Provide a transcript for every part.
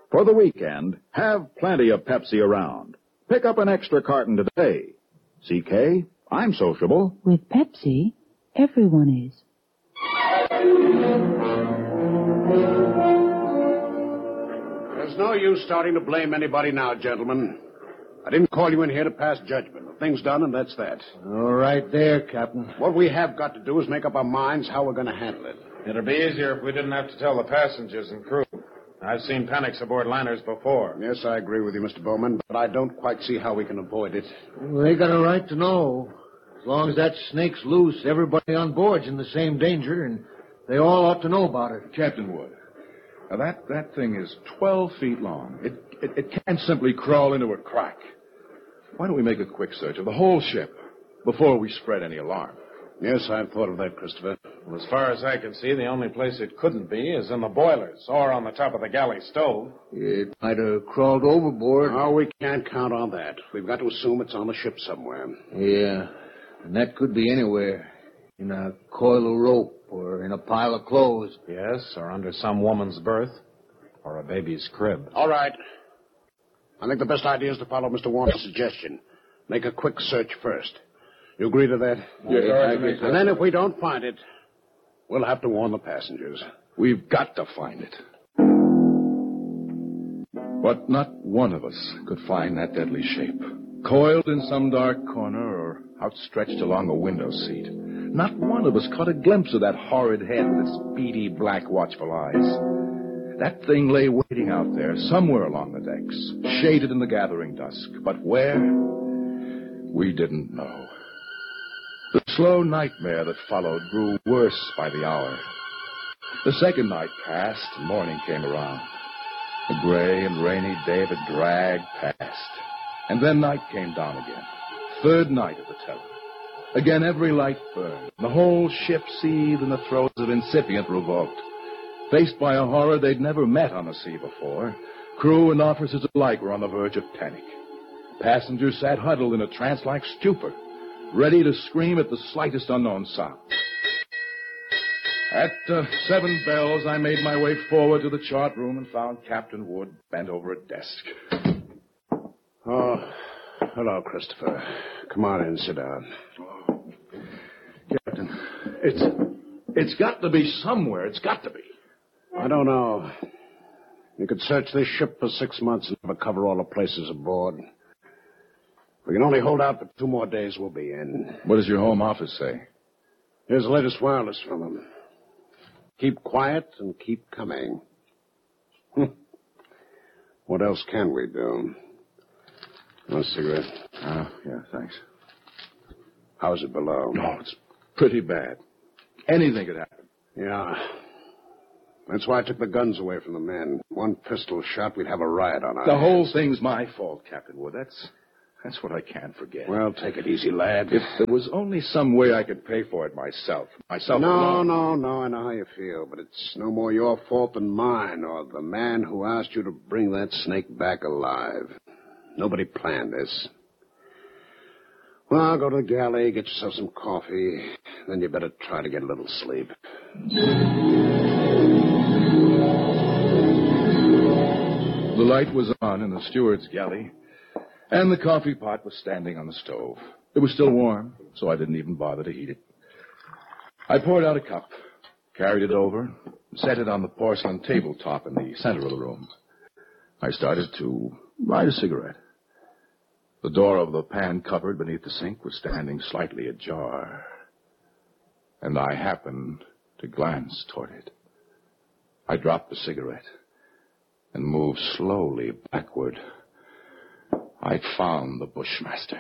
For the weekend, have plenty of Pepsi around. Pick up an extra carton today. CK, I'm sociable. With Pepsi, everyone is. There's no use starting to blame anybody now, gentlemen. I didn't call you in here to pass judgment. The thing's done, and that's that. All right there, Captain. What we have got to do is make up our minds how we're going to handle it. It'd be easier if we didn't have to tell the passengers and crew. I've seen panics aboard liners before. Yes, I agree with you, Mr. Bowman, but I don't quite see how we can avoid it. Well, they got a right to know. As long as that snake's loose, everybody on board's in the same danger, and they all ought to know about it. Captain Wood, now that thing is 12 feet long. It can't simply crawl into a crack. Why don't we make a quick search of the whole ship before we spread any alarm? Yes, I've thought of that, Christopher. Well, as far as I can see, the only place it couldn't be is in the boilers or on the top of the galley stove. It might have crawled overboard. No, we can't count on that. We've got to assume it's on the ship somewhere. Yeah, and that could be anywhere. In a coil of rope or in a pile of clothes. Yes, or under some woman's berth or a baby's crib. All right. I think the best idea is to follow Mr. Warner's suggestion. Make a quick search first. You agree to that? Yes, I agree. And then if we don't find it, we'll have to warn the passengers. We've got to find it. But not one of us could find that deadly shape. Coiled in some dark corner or outstretched along a window seat. Not one of us caught a glimpse of that horrid head with its beady, black, watchful eyes. That thing lay waiting out there, somewhere along the decks, shaded in the gathering dusk. But where? We didn't know. The slow nightmare that followed grew worse by the hour. The second night passed, and morning came around. The gray and rainy day that dragged past. And then night came down again. Third night of the terror. Again, every light burned. The whole ship seethed in the throes of incipient revolt. Faced by a horror they'd never met on the sea before, crew and officers alike were on the verge of panic. Passengers sat huddled in a trance-like stupor, ready to scream at the slightest unknown sound. At 7 bells, I made my way forward to the chart room and found Captain Wood bent over a desk. Oh, hello, Christopher. Come on in, sit down. Captain, it's got to be somewhere. It's got to be. I don't know. You could search this ship for 6 months and never cover all the places aboard. If we can only hold out for 2 more days, we'll be in. What does your home office say? Here's the latest wireless from them. Keep quiet and keep coming. What else can we do? Want a cigarette? Yeah, thanks. How's it below? Oh, it's pretty bad. Anything could happen. Yeah. That's why I took the guns away from the men. One pistol shot, we'd have a riot on our The whole hands. thing's my fault, Captain Wood. That's what I can't forget. Well, take it easy, lad. If there was only some way I could pay for it myself. No, alone. I know how you feel, but it's no more your fault than mine or the man who asked you to bring that snake back alive. Nobody planned this. Well, go to the galley, get yourself some coffee, then you better try to get a little sleep. The light was on in the steward's galley, and the coffee pot was standing on the stove. It was still warm, so I didn't even bother to heat it. I poured out a cup, carried it over, set it on the porcelain tabletop in the center of the room. I started to light a cigarette. The door of the pan cupboard beneath the sink was standing slightly ajar, and I happened to glance toward it. I dropped the cigarette and moved slowly backward. I'd found the Bushmaster.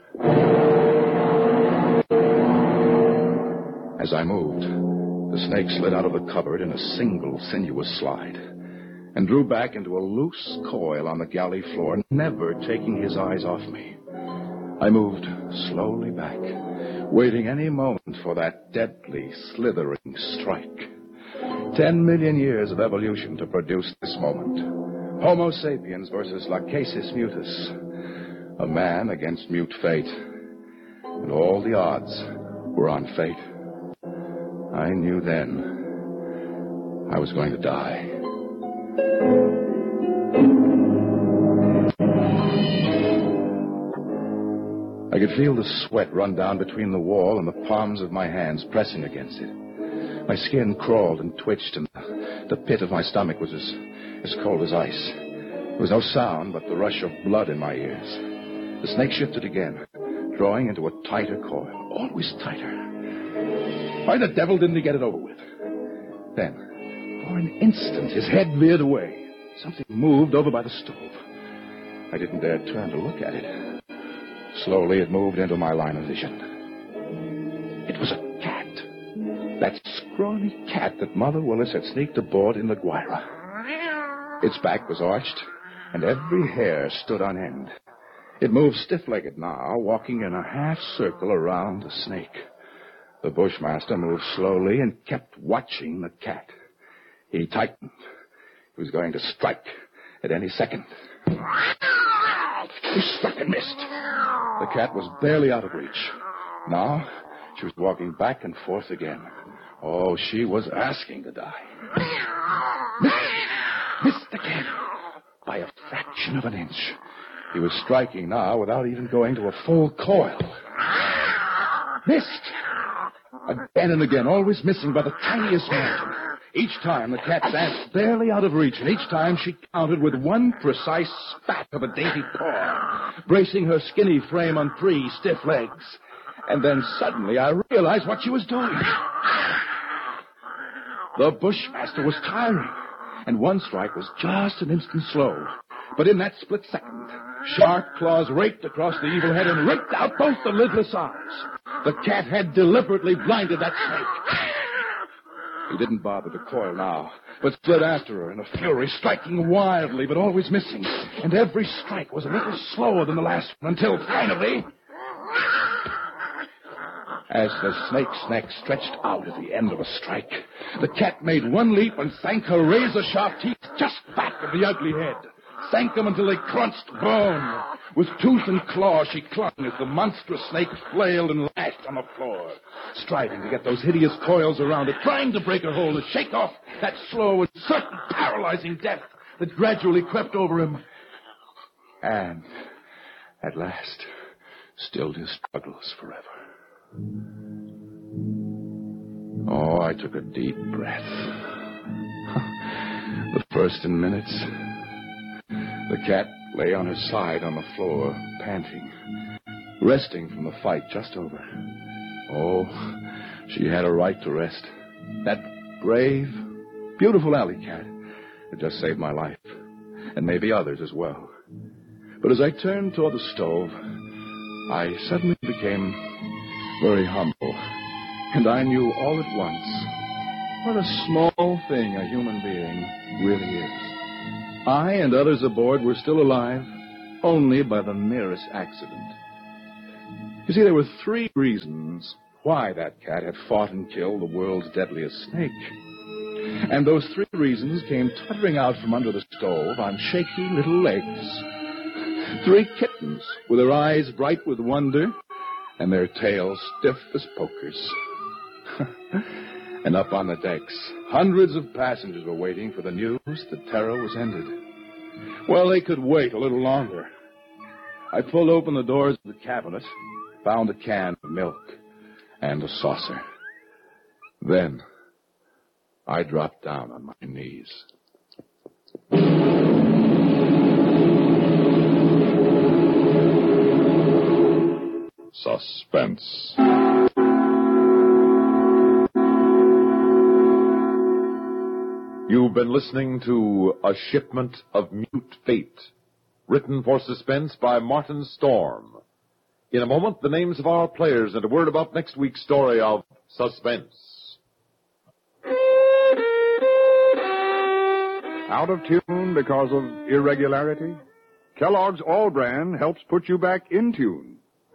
As I moved, the snake slid out of the cupboard in a single sinuous slide and drew back into a loose coil on the galley floor, never taking his eyes off me. I moved slowly back, waiting any moment for that deadly, slithering strike. 10 million years of evolution to produce this moment. Homo sapiens versus Lachesis mutus. A man against mute fate. And all the odds were on fate. I knew then I was going to die. I could feel the sweat run down between the wall and the palms of my hands pressing against it. My skin crawled and twitched, and the pit of my stomach was as cold as ice. There was no sound but the rush of blood in my ears. The snake shifted again, drawing into a tighter coil, always tighter. Why the devil didn't he get it over with? Then, for an instant, his head veered away. Something moved over by the stove. I didn't dare turn to look at it. Slowly, it moved into my line of vision. It was a cat. That scrawny cat that Mother Willis had sneaked aboard in the Guayra. Its back was arched, and every hair stood on end. It moved stiff-legged now, walking in a half circle around the snake. The Bushmaster moved slowly and kept watching the cat. He tightened. He was going to strike at any second. He struck and missed. The cat was barely out of reach. Now, she was walking back and forth again. Oh, she was asking to die. Missed again. By a fraction of an inch. He was striking now without even going to a full coil. Missed. Again and again, always missing by the tiniest margin. Each time the cat danced barely out of reach, and each time she countered with one precise spat of a dainty paw, bracing her skinny frame on 3 stiff legs. And then suddenly I realized what she was doing. The Bushmaster was tiring, and one strike was just an instant slow. But in that split second, sharp claws raked across the evil head and raked out both the lidless eyes. The cat had deliberately blinded that snake. He didn't bother to coil now, but slid after her in a fury, striking wildly but always missing. And every strike was a little slower than the last one, until finally, as the snake's neck stretched out at the end of a strike, the cat made one leap and sank her razor-sharp teeth just back of the ugly head. Sank them until they crunched bone. With tooth and claw, she clung as the monstrous snake flailed and lashed on the floor, striving to get those hideous coils around it, trying to break her hold and shake off that slow and certain paralyzing death that gradually crept over him. And, at last, stilled his struggles forever. Oh, I took a deep breath. The first in minutes. The cat lay on her side on the floor, panting, resting from the fight just over. Oh, she had a right to rest. That brave, beautiful alley cat had just saved my life, and maybe others as well. But as I turned toward the stove, I suddenly became very humble, and I knew all at once what a small thing a human being really is. I and others aboard were still alive only by the merest accident. You see, there were 3 reasons why that cat had fought and killed the world's deadliest snake. And those 3 reasons came tottering out from under the stove on shaky little legs. 3 kittens with their eyes bright with wonder and their tails stiff as pokers. And up on the decks, hundreds of passengers were waiting for the news that terror was ended. Well, they could wait a little longer. I pulled open the doors of the cabinet, found a can of milk and a saucer. Then I dropped down on my knees. Suspense. You've been listening to A Shipment of Mute Fate, written for Suspense by Martin Storm. In a moment, the names of our players and a word about next week's story of Suspense. Out of tune because of irregularity? Kellogg's All-Bran helps put you back in tune.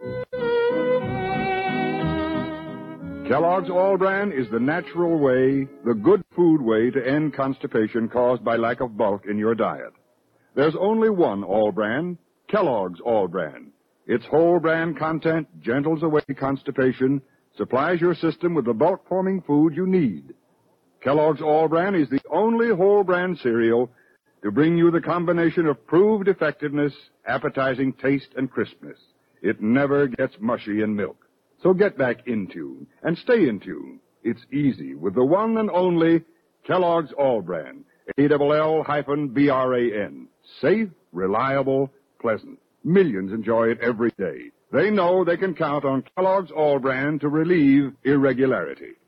Kellogg's All-Bran is the natural way, the good food way to end constipation caused by lack of bulk in your diet. There's only one All-Bran, Kellogg's All-Bran. Its whole bran content gentles away constipation, supplies your system with the bulk-forming food you need. Kellogg's All-Bran is the only whole bran cereal to bring you the combination of proved effectiveness, appetizing taste, and crispness. It never gets mushy in milk. So get back in tune and stay in tune. It's easy with the one and only Kellogg's All Bran. ALL-BRAN. Safe, reliable, pleasant. Millions enjoy it every day. They know they can count on Kellogg's All Bran to relieve irregularity.